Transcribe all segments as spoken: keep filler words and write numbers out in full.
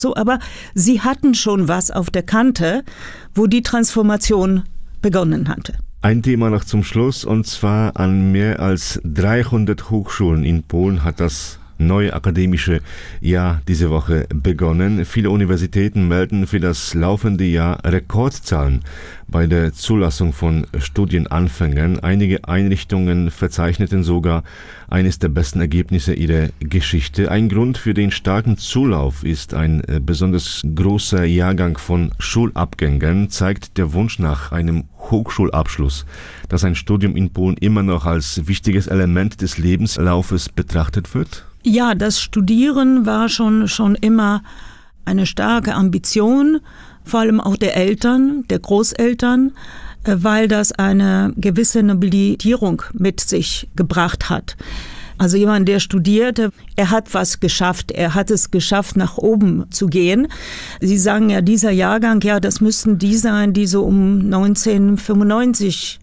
so, aber sie hatten schon was auf der Kante, wo die Transformation begonnen hatte. Ein Thema noch zum Schluss, und zwar an mehr als dreihundert Hochschulen in Polen hat das neue akademische Jahr diese Woche begonnen. Viele Universitäten melden für das laufende Jahr Rekordzahlen bei der Zulassung von Studienanfängern. Einige Einrichtungen verzeichneten sogar eines der besten Ergebnisse ihrer Geschichte. Ein Grund für den starken Zulauf ist ein besonders großer Jahrgang von Schulabgängern, zeigt der Wunsch nach einem Hochschulabschluss, dass ein Studium in Polen immer noch als wichtiges Element des Lebenslaufes betrachtet wird? Ja, das Studieren war schon, schon immer eine starke Ambition, vor allem auch der Eltern, der Großeltern, weil das eine gewisse Nobilitierung mit sich gebracht hat. Also jemand, der studierte, er hat was geschafft, er hat es geschafft, nach oben zu gehen. Sie sagen ja, dieser Jahrgang, ja, das müssten die sein, die so um neunzehnhundertfünfundneunzig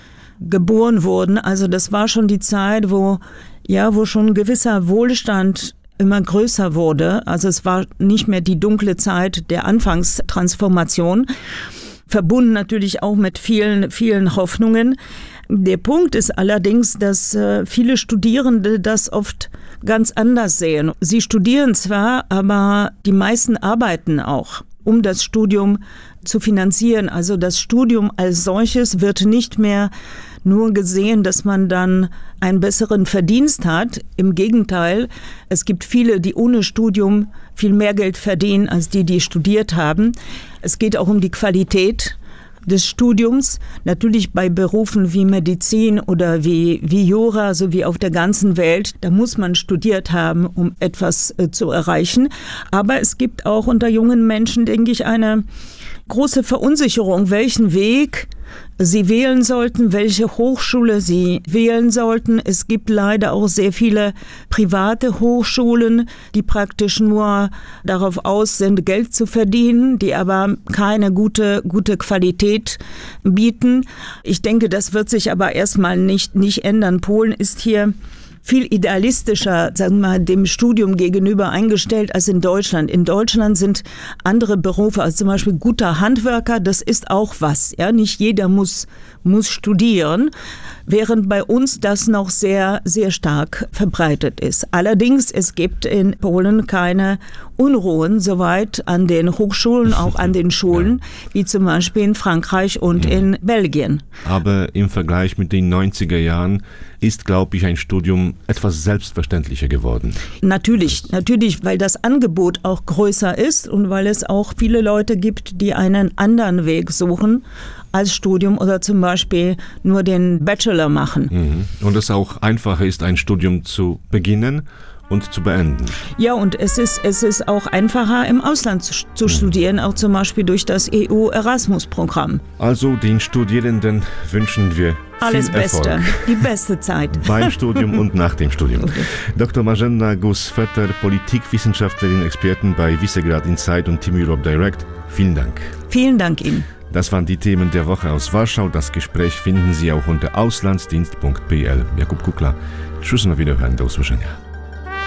geboren wurden. Also das war schon die Zeit, wo ja, wo schon ein gewisser Wohlstand immer größer wurde. Also es war nicht mehr die dunkle Zeit der Anfangstransformation, verbunden natürlich auch mit vielen, vielen Hoffnungen. Der Punkt ist allerdings, dass äh, viele Studierende das oft ganz anders sehen. Sie studieren zwar, aber die meisten arbeiten auch, um das Studium zu finanzieren. Also das Studium als solches wird nicht mehr nur gesehen, dass man dann einen besseren Verdienst hat. Im Gegenteil, es gibt viele, die ohne Studium viel mehr Geld verdienen, als die, die studiert haben. Es geht auch um die Qualität des Studiums. Natürlich bei Berufen wie Medizin oder wie, wie Jura, so wie auf der ganzen Welt, da muss man studiert haben, um etwas äh, zu erreichen. Aber es gibt auch unter jungen Menschen, denke ich, eine große Verunsicherung, welchen Weg sie wählen sollten, welche Hochschule sie wählen sollten. Es gibt leider auch sehr viele private Hochschulen, die praktisch nur darauf aus sind, Geld zu verdienen, die aber keine gute, gute Qualität bieten. Ich denke, das wird sich aber erstmal nicht, nicht ändern. Polen ist hier viel idealistischer, sagen wir mal, dem Studium gegenüber eingestellt als in Deutschland. In Deutschland sind andere Berufe, als zum Beispiel guter Handwerker, das ist auch was. Ja, nicht jeder muss, muss studieren, während bei uns das noch sehr, sehr stark verbreitet ist. Allerdings, es gibt in Polen keine Unruhen soweit an den Hochschulen, auch an den Schulen, ja, wie zum Beispiel in Frankreich und ja. in Belgien. Aber im Vergleich mit den neunziger Jahren ist, glaube ich, ein Studium etwas selbstverständlicher geworden. Natürlich, natürlich, weil das Angebot auch größer ist und weil es auch viele Leute gibt, die einen anderen Weg suchen als Studium oder zum Beispiel nur den Bachelor machen. Mhm. Und es auch einfacher ist, ein Studium zu beginnen und zu beenden. Ja, und es ist, es ist auch einfacher, im Ausland zu, zu mhm. studieren, auch zum Beispiel durch das E U-Erasmus-Programm. Also den Studierenden wünschen wir alles viel Beste, Erfolg. Die beste Zeit. Beim Studium und nach dem Studium. Okay. Doktor Marzena Gus-Vetter, Politikwissenschaftlerin, Expertin bei Visegrad Insight und Team Europe Direct. Vielen Dank. Vielen Dank Ihnen. Das waren die Themen der Woche aus Warschau. Das Gespräch finden Sie auch unter auslandsdienst punkt p l. Jakub Kukla. Tschüss und auf Wiederhören. Do usłyszenia.